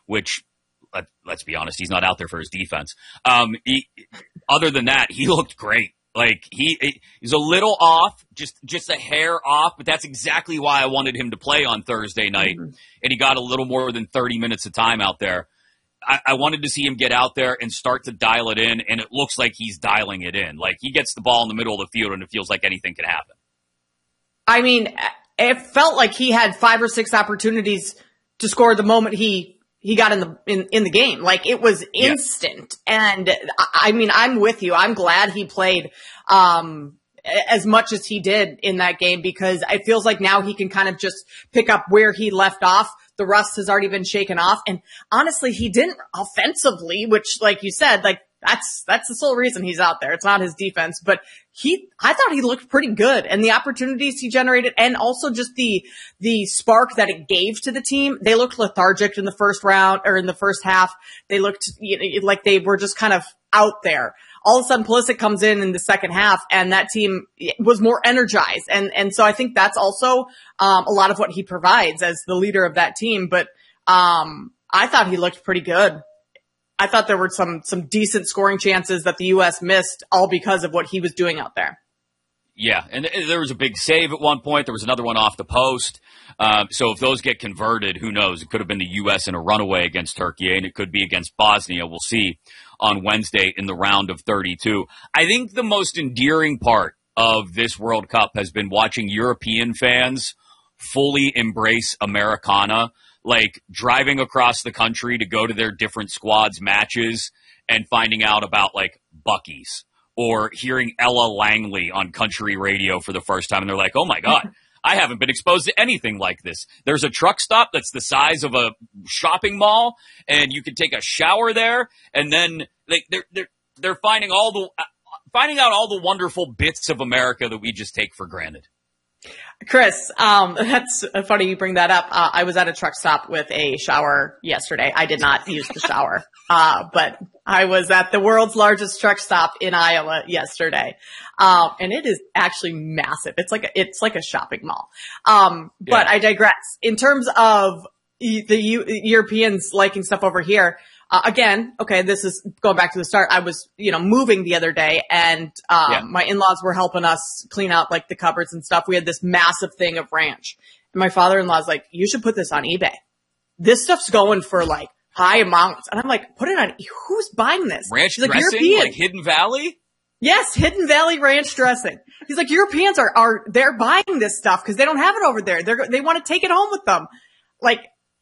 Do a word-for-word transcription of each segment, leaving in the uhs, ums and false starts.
which, let, let's be honest, he's not out there for his defense. Um, he, other than that, he looked great. Like, he he's a little off, just just a hair off, but that's exactly why I wanted him to play on Thursday night, mm-hmm. and he got a little more than thirty minutes of time out there. I, I wanted to see him get out there and start to dial it in, and it looks like he's dialing it in. Like, he gets the ball in the middle of the field, and it feels like anything can happen. I mean, it felt like he had five or six opportunities to score the moment he he got in the in, in the game. Like, it was instant. Yeah. And I mean, I'm with you. I'm glad he played um as much as he did in that game, because it feels like now he can kind of just pick up where he left off. The rust has already been shaken off. And honestly, he didn't offensively, which, like you said, like that's that's the sole reason he's out there. It's not his defense, but he I thought he looked pretty good, and the opportunities he generated, and also just the the spark that it gave to the team. They looked lethargic in the first round or in the first half. They looked, you know, like they were just kind of out there. All of a sudden, Pulisic comes in in the second half, and that team was more energized. And and so I think that's also um a lot of what he provides as the leader of that team. But um I thought he looked pretty good. I thought there were some some decent scoring chances that the U S missed, all because of what he was doing out there. Yeah, and there was a big save at one point. There was another one off the post. Um, so if those get converted, who knows? It could have been the U S in a runaway against Turkey, and it could be against Bosnia. We'll see on Wednesday in the round of thirty-two. I think the most endearing part of this World Cup has been watching European fans fully embrace Americana, like driving across the country to go to their different squads' matches and finding out about, like, Buc-ee's, or hearing Ella Langley on country radio for the first time, and they're like, oh my God, I haven't been exposed to anything like this. There's a truck stop that's the size of a shopping mall, and you can take a shower there, and then like they're they're they're finding all the uh, finding out all the wonderful bits of America that we just take for granted. Chris, um, that's funny you bring that up. Uh, I was at a truck stop with a shower yesterday. I did not use the shower, uh, but I was at the world's largest truck stop in Iowa yesterday. Um, and it is actually massive. It's like a, it's like a shopping mall. Um, but yeah. I digress. In terms of the U- Europeans liking stuff over here, Uh, again, okay, this is going back to the start. I was, you know, moving the other day, and um, yeah. my in-laws were helping us clean out like the cupboards and stuff. We had this massive thing of ranch, and my father-in-law's like, "You should put this on eBay. This stuff's going for like high amounts." And I'm like, "Put it on. Who's buying this?" Ranch He's like, dressing, European. like Hidden Valley. Yes, Hidden Valley ranch dressing. He's like, Europeans are are they're buying this stuff because they don't have it over there. They they want to take it home with them. Like,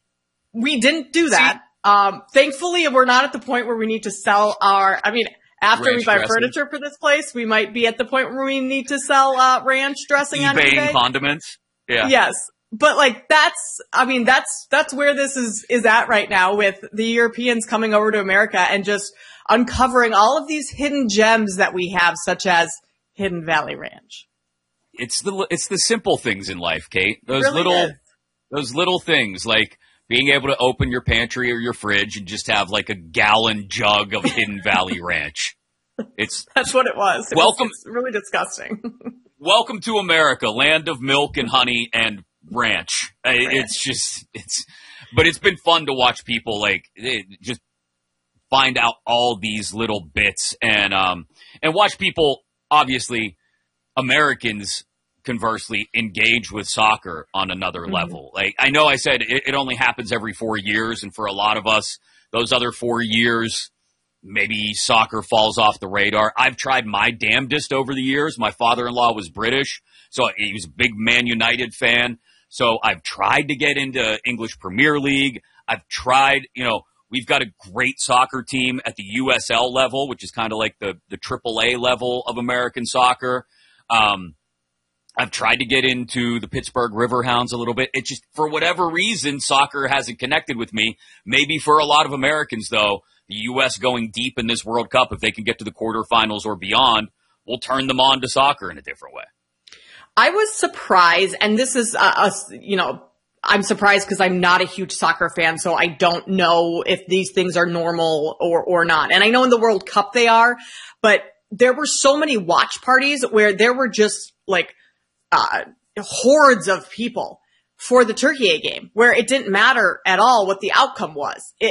we didn't do that. See, Um, thankfully, we're not at the point where we need to sell our, I mean, after ranch we buy dressing. furniture for this place, we might be at the point where we need to sell, uh, ranch dressing on eBay. eBay condiments. Yeah. Yes. But like, that's, I mean, that's, that's where this is, is at right now, with the Europeans coming over to America and just uncovering all of these hidden gems that we have, such as Hidden Valley Ranch. It's the, it's the simple things in life, Kate. Those really little, is. those little things, like being able to open your pantry or your fridge and just have like a gallon jug of Hidden Valley Ranch. It's That's what it was. It welcome. Was, it's really disgusting. Welcome to America, land of milk and honey and ranch. ranch. It's just, it's, but it's been fun to watch people like just find out all these little bits, and, um, and watch people, obviously Americans, conversely, engage with soccer on another mm-hmm. level. Like, I know I said it, it only happens every four years, and for a lot of us, those other four years, maybe soccer falls off the radar. I've tried my damnedest over the years. My father-in-law was British, so he was a big Man United fan. So I've tried to get into English Premier League. I've tried, you know, we've got a great soccer team at the U S L level, which is kind of like the, the triple A level of American soccer. Um, I've tried to get into the Pittsburgh Riverhounds a little bit. It just, for whatever reason, soccer hasn't connected with me. Maybe for a lot of Americans, though, the U S going deep in this World Cup, if they can get to the quarterfinals or beyond, will turn them on to soccer in a different way. I was surprised, and this is, uh, us, you know, I'm surprised because I'm not a huge soccer fan, so I don't know if these things are normal or, or not. And I know in the World Cup they are, but there were so many watch parties where there were just, like, Uh, hordes of people for the Turkey game, where it didn't matter at all what the outcome was. It,